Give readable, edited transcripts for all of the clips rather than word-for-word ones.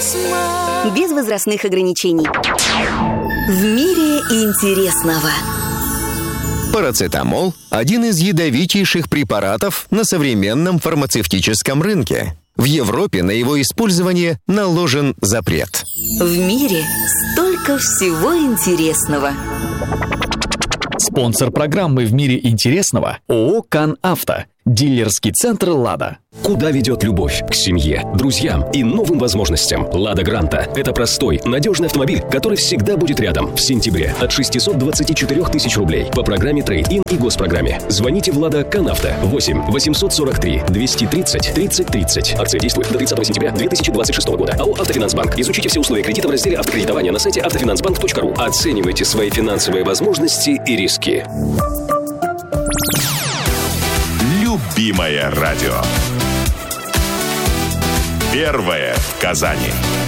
Без возрастных ограничений. В мире интересного. Парацетамол – один из ядовитейших препаратов на современном фармацевтическом рынке. В Европе на его использование наложен запрет. В мире столько всего интересного. Спонсор программы «В мире интересного» ООО «КанАвто». Дилерский центр «Лада». Куда ведет любовь? К семье, друзьям и новым возможностям. «Лада Гранта» — это простой, надежный автомобиль, который всегда будет рядом. В сентябре от 624 тысяч рублей по программе «Трейд-ин» и госпрограмме. Звоните в «Лада КанАвто» 8 843 230 30 30. Акция действует до 30 сентября 2026 года. АО «Автофинансбанк». Изучите все условия кредита в разделе «Автокредитование» на сайте автофинансбанк.ру. Оценивайте свои финансовые возможности и риски. Любимое радио. Первое в Казани.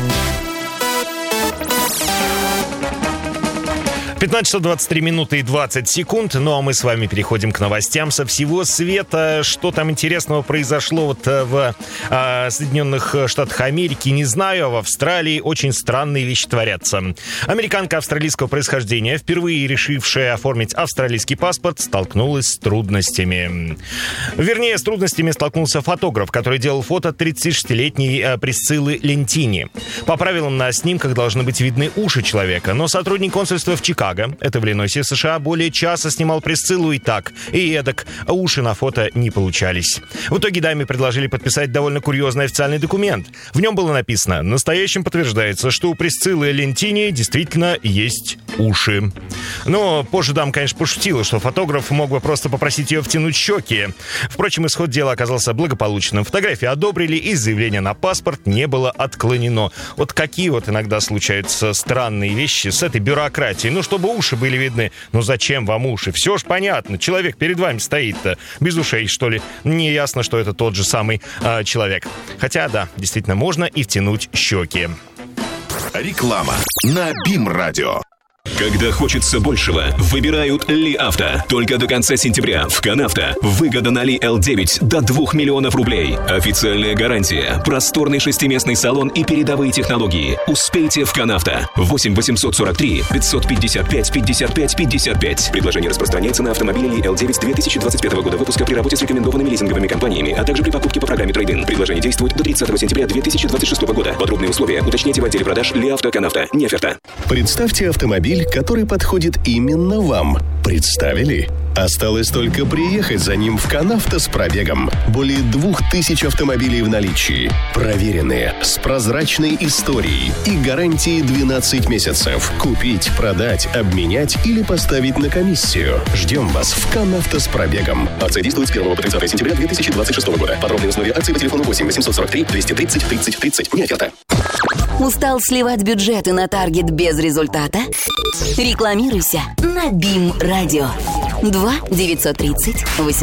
15 часов 23 минуты и 20 секунд. Ну а мы с вами переходим к новостям со всего света. Что там интересного произошло вот в Соединенных Штатах Америки, не знаю, а в Австралии очень странные вещи творятся. Американка австралийского происхождения, впервые решившая оформить австралийский паспорт, столкнулась с трудностями. Вернее, с трудностями столкнулся фотограф, который делал фото 36-летней Присциллы Лентини. По правилам на снимках должны быть видны уши человека, но сотрудник консульства в Чикаго, это в Иллинойсе, США, более часа снимал Присциллу и так, и эдак, а уши на фото не получались. В итоге даме предложили подписать довольно курьезный официальный документ. В нем было написано: настоящим подтверждается, что у Присциллы Лентини действительно есть уши. Но позже дама, конечно, пошутила, что фотограф мог бы просто попросить ее втянуть щеки. Впрочем, исход дела оказался благополучным. Фотографии одобрили, и заявление на паспорт не было отклонено. Вот какие вот иногда случаются странные вещи с этой бюрократией. Ну, чтобы уши были видны. Ну, зачем вам уши? Все ж понятно. Человек перед вами стоит-то. Без ушей, что ли? Не ясно, что это тот же самый человек. Хотя, да, действительно, можно и втянуть щеки. Реклама на БИМ-радио. Когда хочется большего, выбирают Ли Авто. Только до конца сентября в КанАвто выгода на Ли L9 до 2 миллионов рублей. Официальная гарантия, просторный шестиместный салон и передовые технологии. Успейте в КанАвто. 8 843 555 55 55. Предложение распространяется на автомобили Ли L9 2025 года выпуска при работе с рекомендованными лизинговыми компаниями, а также при покупке по программе Трейд-ин. Предложение действует до 30 сентября 2026 года. Подробные условия уточните в отделе продаж Ли Авто КанАвто. Не оферта. Представьте автомобиль, который подходит именно вам. Представили? Осталось только приехать за ним в КанАвто с пробегом. Более 2000 автомобилей в наличии. Проверенные, с прозрачной историей и гарантией 12 месяцев. Купить, продать, обменять или поставить на комиссию. Ждем вас в КанАвто с пробегом. Акция действует с 1 по 30 сентября 2026 года. Подробные условия акции по телефону 8 843 230 30 30. Не оферта. Устал сливать бюджеты на таргет без результата? Рекламируйся на БИМ-радио. 2 930 800